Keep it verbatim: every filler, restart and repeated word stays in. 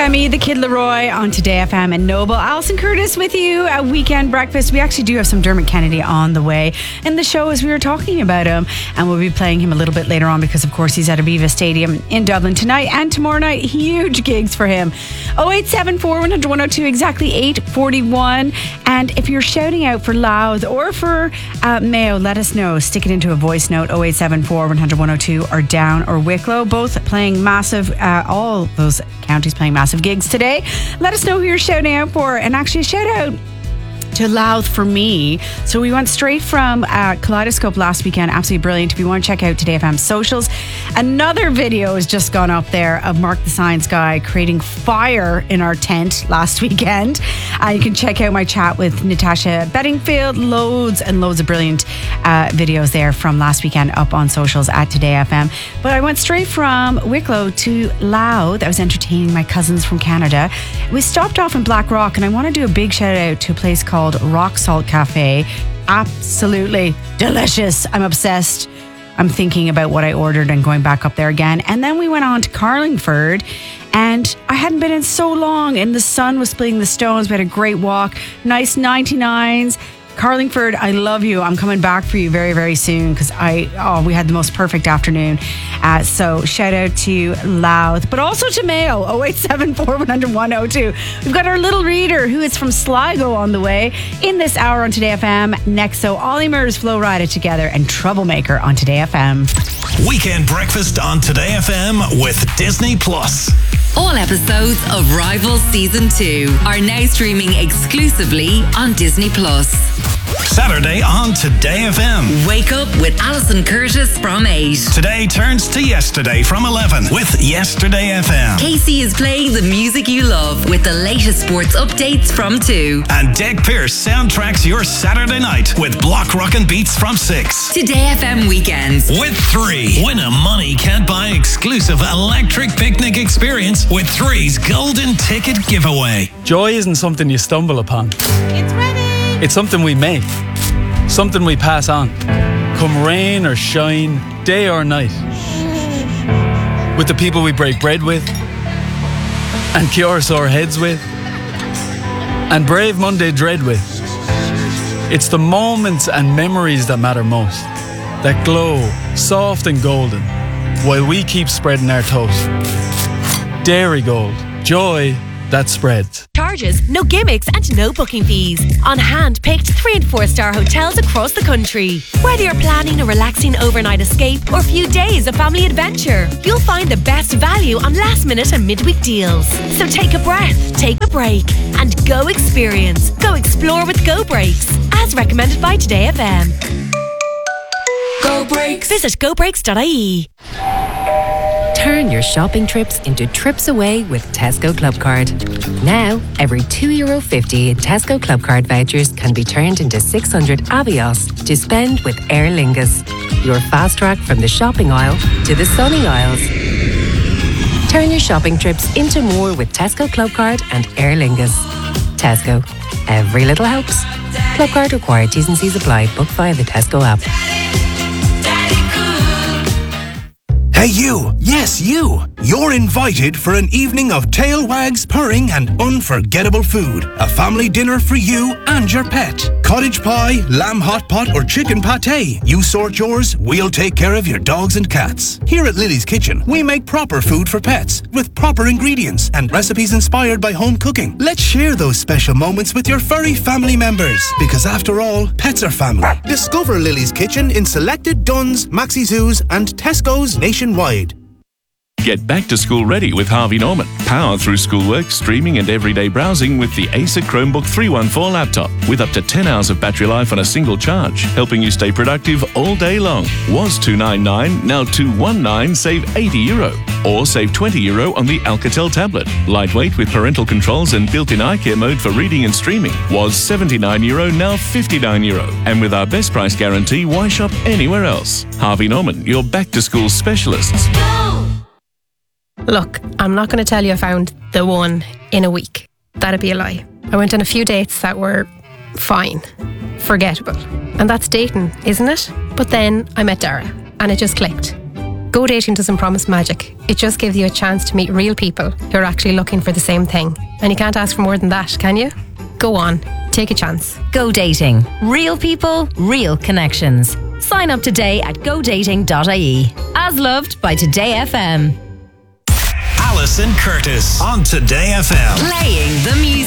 Femi, the Kid Leroy on Today F M and Noble. Alison Curtis with you at Weekend Breakfast. We actually do have some Dermot Kennedy on the way in the show as we were talking about him, and we'll be playing him a little bit later on because of course he's at Aviva Stadium in Dublin tonight and tomorrow night. Huge gigs for him. oh eight seven four, one hundred, one oh two, exactly eight forty-one. And if you're shouting out for Louth or for uh, Mayo, let us know. Stick it into a voice note. oh eight seven four, one hundred, one oh two or Down or Wicklow, both playing massive, uh, all those counties playing massive gigs today. Let us know who you're shouting out for, and actually a shout out to Louth for me. So we went straight from uh, Kaleidoscope last weekend. Absolutely brilliant. If you want to check out Today F M socials, another video has just gone up there of Mark the Science Guy creating fire in our tent last weekend. Uh, you can check out my chat with Natasha Bedingfield. Loads and loads of brilliant uh, videos there from last weekend up on socials at Today F M. But I went straight from Wicklow to Louth. I was entertaining my cousins from Canada. We stopped off in Black Rock, and I want to do a big shout out to a place called Rock Salt Cafe. Absolutely delicious. I'm obsessed. I'm thinking about what I ordered and going back up there again. And then we went on to Carlingford, and I hadn't been in so long, and the sun was splitting the stones. We had a great walk. Nice ninety-nines. Carlingford, I love you. I'm coming back for you very, very soon because I, oh, we had the most perfect afternoon. Uh, so shout out to Louth, but also to Mayo, oh eight seven four, one hundred, one oh two. We've got our little reader who is from Sligo on the way in this hour on Today F M. Next, so Ollie Murs, Flo Rida Together, and Troublemaker on Today F M. Weekend Breakfast on Today F M with Disney Plus. All episodes of Rivals Season two are now streaming exclusively on Disney Plus. Saturday on Today F M. Wake up with Alison Curtis from eight. Today turns to yesterday from eleven with Yesterday F M. Casey is playing the music you love with the latest sports updates from two. And Deg Pierce soundtracks your Saturday night with Block Rockin' Beats from six. Today F M Weekends with three. Win a money can't buy exclusive electric picnic experience with three's golden ticket giveaway. Joy isn't something you stumble upon. It's ready. It's something we make, something we pass on, come rain or shine, day or night. With the people we break bread with, and cure sore heads with, and brave Monday dread with. It's the moments and memories that matter most, that glow soft and golden, while we keep spreading our toast. Dairy Gold, joy that spreads. Charges, no gimmicks and no booking fees. On hand-picked three and four star hotels across the country. Whether you're planning a relaxing overnight escape or a few days of family adventure, you'll find the best value on last minute and midweek deals. So take a breath, take a break and go experience. Go explore with Go Breaks, as recommended by Today F M. Go Breaks. Visit go breaks dot I E. Turn your shopping trips into trips away with Tesco Clubcard. Now, every two euro fifty in Tesco Clubcard vouchers can be turned into six hundred Avios to spend with Aer Lingus. Your fast track from the shopping aisle to the sunny aisles. Turn your shopping trips into more with Tesco Clubcard and Aer Lingus. Tesco. Every little helps. Clubcard required. T's and C's apply. Book via the Tesco app. Hey you, yes you, you're invited for an evening of tail wags, purring and unforgettable food. A family dinner for you and your pet. Cottage pie, lamb hot pot or chicken pate. You sort yours, we'll take care of your dogs and cats. Here at Lily's Kitchen, we make proper food for pets with proper ingredients and recipes inspired by home cooking. Let's share those special moments with your furry family members, because after all, pets are family. Discover Lily's Kitchen in selected Dunnes, Maxi Zoos and Tesco's nationwide. Get back to school ready with Harvey Norman. Power through schoolwork, streaming and everyday browsing with the Acer Chromebook three one four laptop with up to ten hours of battery life on a single charge, helping you stay productive all day long. Was two ninety-nine, now two nineteen, save eighty euro. Or save twenty euro on the Alcatel tablet. Lightweight with parental controls and built-in eye care mode for reading and streaming. Was seventy-nine euro, now fifty-nine euro. And with our best price guarantee, why shop anywhere else? Harvey Norman, your back-to-school specialists. Look, I'm not going to tell you I found the one in a week. That'd be a lie. I went on a few dates that were fine, forgettable. And that's dating, isn't it? But then I met Dara and it just clicked. Go Dating doesn't promise magic. It just gives you a chance to meet real people who are actually looking for the same thing. And you can't ask for more than that, can you? Go on, take a chance. Go Dating. Real people, real connections. Sign up today at go dating dot I E. As loved by Today F M. Alison Curtis on Today F M. Playing the music.